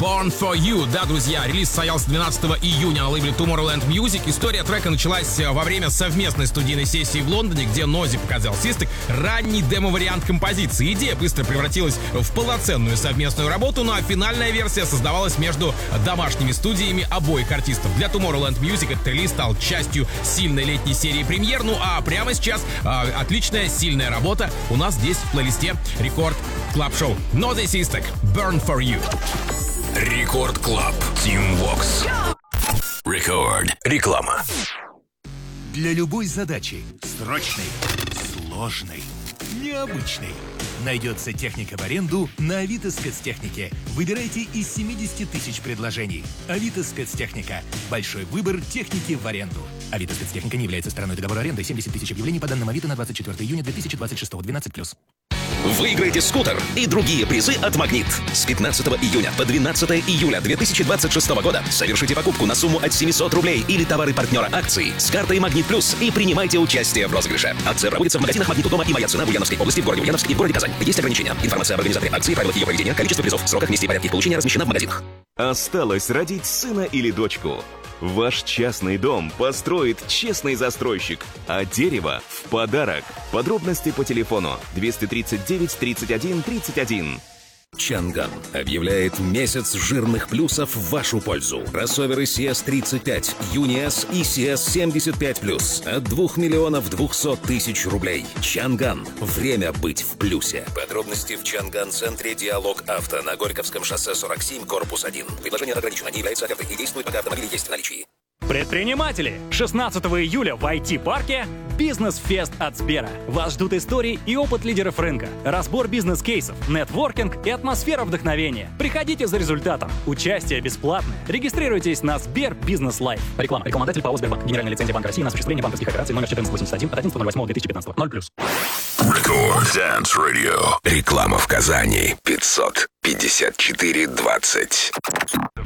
Born for You. Да, друзья, релиз состоялся 12 июня на лейбле Tomorrowland Music. История трека началась во время совместной студийной сессии в Лондоне, где Нози показал Систек ранний демо-вариант композиции. Идея быстро превратилась в полноценную совместную работу, ну а финальная версия создавалась между домашними студиями обоих артистов. Для Tomorrowland Music этот релиз стал частью сильной летней серии премьер. Ну а прямо сейчас отличная, сильная работа у нас здесь в плейлисте Рекорд Клаб Шоу. Нози Систек, Burn for You. Рекорд Клаб. Team Vox. Рекорд. Реклама. Для любой задачи, срочной, сложной, необычной, найдется техника в аренду на Авито Спецтехнике. Выбирайте из 70 тысяч предложений. Авито Спецтехника. Большой выбор техники в аренду. Авито Спецтехника не является стороной договора аренды. 70 тысяч объявлений по данным Авито на 24 июня 2026. 12+. Выиграйте скутер и другие призы от «Магнит». С 15 июня по 12 июля 2026 года совершите покупку на сумму от 700 рублей или товары партнера акции с картой «Магнит Плюс» и принимайте участие в розыгрыше. Акция проводится в магазинах «Магнит» у дома и «Моя цена» в Ульяновской области, в городе Ульяновск и в городе Казань. Есть ограничения. Информация об организаторе акции, правилах ее проведения, количество призов, сроках, месте и порядке их получения размещена в магазинах. Осталось родить сына или дочку. Ваш частный дом построит честный застройщик, а дерево в подарок. Подробности по телефону 239 31 31. Чанган объявляет месяц жирных плюсов в вашу пользу. Кроссоверы CS35, UniS и CS75+. От 2 миллионов 200 тысяч рублей. Чанган. Время быть в плюсе. Подробности в Чанган-центре «Диалог Авто» на Горьковском шоссе 47, корпус 1. Предложение ограничено, не является офертой и действует, пока автомобиль есть в наличии. Предприниматели! 16 июля в IT-парке «Бизнес-фест» от Сбера. Вас ждут истории и опыт лидеров рынка, разбор бизнес-кейсов, нетворкинг и атмосфера вдохновения. Приходите за результатом. Участие бесплатное. Регистрируйтесь на Сбер Бизнес Лайф. Реклама. Рекламодатель ПАО «Сбербанк». Генеральная лицензия Банка России на осуществление банковских операций номер 1481 от 11.08.2015. 0+. Рекорд Dance Radio. Реклама в Казани. 554-20.